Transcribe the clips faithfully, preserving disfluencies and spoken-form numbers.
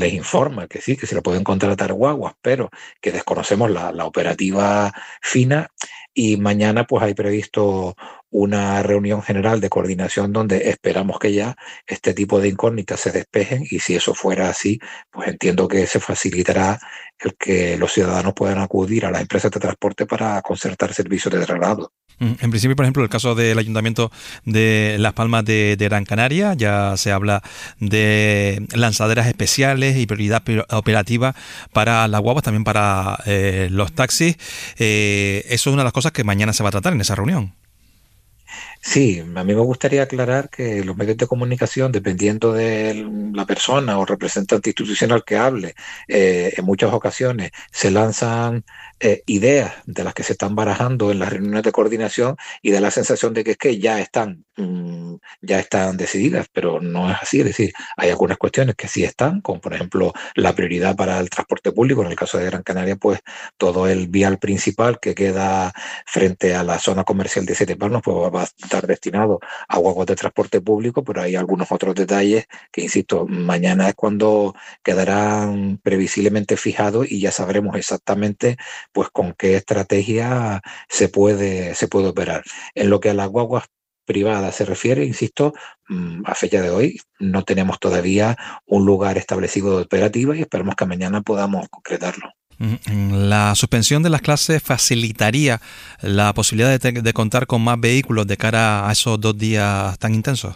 les informa que sí, que se le pueden contratar guaguas, pero que desconocemos la, la operativa fina. Y mañana pues hay previsto una reunión general de coordinación donde esperamos que ya este tipo de incógnitas se despejen, y si eso fuera así, pues entiendo que se facilitará el que los ciudadanos puedan acudir a las empresas de transporte para concertar servicios de traslado. En principio, por ejemplo, el caso del Ayuntamiento de Las Palmas de, de Gran Canaria, ya se habla de lanzaderas especiales y prioridad operativa para las guaguas, también para eh, los taxis. Eh, eso es una de las cosas que mañana se va a tratar en esa reunión. Sí, a mí me gustaría aclarar que los medios de comunicación, dependiendo de la persona o representante institucional que hable, eh, en muchas ocasiones se lanzan eh, ideas de las que se están barajando en las reuniones de coordinación y da la sensación de que es que ya están, mmm, ya están decididas, pero no es así. Es decir, hay algunas cuestiones que sí están, como por ejemplo la prioridad para el transporte público. En el caso de Gran Canaria, pues todo el vial principal que queda frente a la zona comercial de Siete Palmas, pues va a estar destinado a guaguas de transporte público, pero hay algunos otros detalles que, insisto, mañana es cuando quedarán previsiblemente fijados y ya sabremos exactamente pues con qué estrategia se puede, se puede operar. En lo que a las guaguas privadas se refiere, insisto, a fecha de hoy no tenemos todavía un lugar establecido de operativa y esperamos que mañana podamos concretarlo. La suspensión de las clases facilitaría la posibilidad de, te- de contar con más vehículos de cara a esos dos días tan intensos.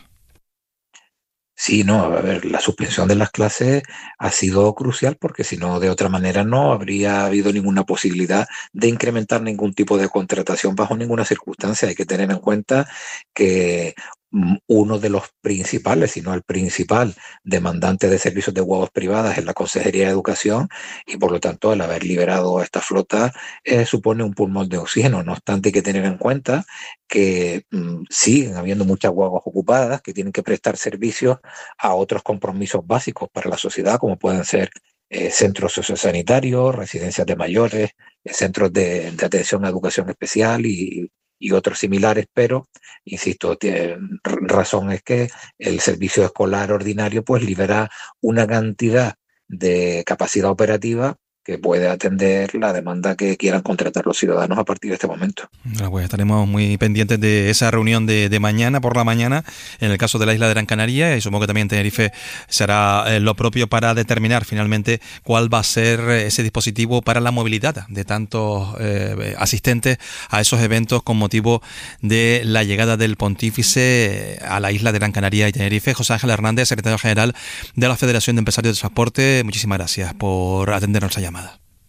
Sí, no, a ver, la suspensión de las clases ha sido crucial porque si no, de otra manera no habría habido ninguna posibilidad de incrementar ningún tipo de contratación bajo ninguna circunstancia. Hay que tener en cuenta que mm, uno de los principales, si no el principal demandante de servicios de guaguas privadas es la Consejería de Educación, y por lo tanto el haber liberado esta flota eh, supone un pulmón de oxígeno. No obstante, hay que tener en cuenta que mm, siguen habiendo muchas guaguas ocupadas que tienen que prestar servicios a otros compromisos básicos para la sociedad, como pueden ser eh, centros sociosanitarios, residencias de mayores, eh, centros de, de atención a educación especial y, y otros similares, pero, insisto, tiene, razón es que el servicio escolar ordinario pues libera una cantidad de capacidad operativa que puede atender la demanda que quieran contratar los ciudadanos a partir de este momento. Bueno, pues estaremos muy pendientes de esa reunión de, de mañana por la mañana, en el caso de la isla de Gran Canaria, y supongo que también Tenerife será eh, lo propio para determinar finalmente cuál va a ser ese dispositivo para la movilidad de tantos eh, asistentes a esos eventos con motivo de la llegada del pontífice a la isla de Gran Canaria y Tenerife. José Ángel Hernández, secretario general de la Federación de Empresarios de Transporte, muchísimas gracias por atendernos la llamada.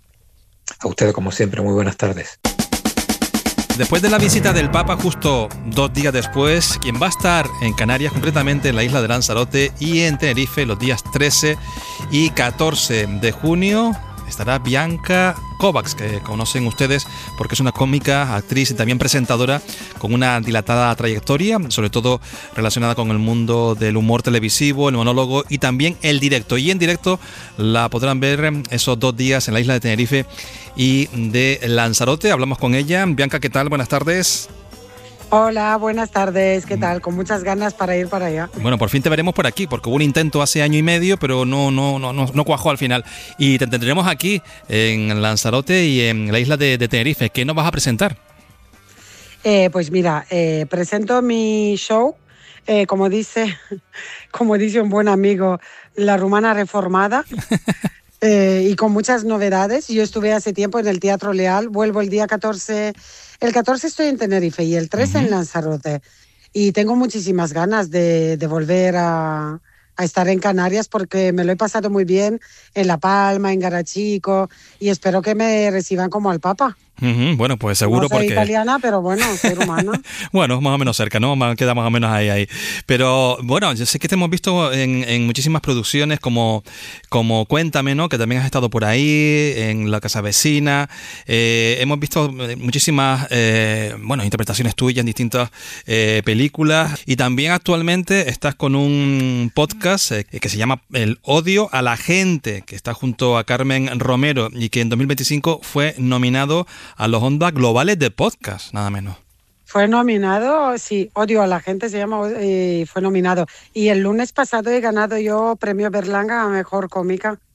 A ustedes, como siempre, muy buenas tardes. Después de la visita del Papa, justo dos días después, quien va a estar en Canarias, concretamente en la isla de Lanzarote y en Tenerife, los días trece y catorce de junio, estará Bianca Kovacs, que conocen ustedes porque es una cómica, actriz y también presentadora con una dilatada trayectoria, sobre todo relacionada con el mundo del humor televisivo, el monólogo y también el directo. Y en directo la podrán ver esos dos días en la isla de Tenerife y de Lanzarote. Hablamos con ella. Bianca, ¿qué tal? Buenas tardes. Hola, buenas tardes, ¿qué tal? Con muchas ganas para ir para allá. Bueno, por fin te veremos por aquí, porque hubo un intento hace año y medio, pero no, no, no, no, no cuajó al final. Y te tendremos aquí en Lanzarote y en la isla de, de Tenerife. ¿Qué nos vas a presentar? Eh, pues mira, eh, presento mi show, eh, como dice, como dice un buen amigo, La Rumana Reformada. Eh, y con muchas novedades. Yo estuve hace tiempo en el Teatro Leal, vuelvo el día catorce, el catorce estoy en Tenerife y el trece uh-huh. en Lanzarote. Y tengo muchísimas ganas de, de volver a, a estar en Canarias porque me lo he pasado muy bien en La Palma, en Garachico, y espero que me reciban como al Papa. Uh-huh. Bueno, pues seguro no soy porque... italiana, pero bueno, soy rumana. Bueno, más o menos cerca, ¿no? Queda más o menos ahí, ahí. Pero bueno, yo sé que te hemos visto en, en muchísimas producciones como, como Cuéntame, ¿no? Que también has estado por ahí, en La Casa Vecina. Eh, hemos visto muchísimas, eh, bueno, interpretaciones tuyas en distintas eh, películas. Y también actualmente estás con un podcast eh, que se llama El Odio a la Gente, que está junto a Carmen Romero y que en dos mil veinticinco fue nominado a los Ondas Globales de Podcast, nada menos. fue nominado, sí, Odio a la gente se llama, y fue nominado. Y el lunes pasado he ganado yo premio Berlanga a Mejor Cómica.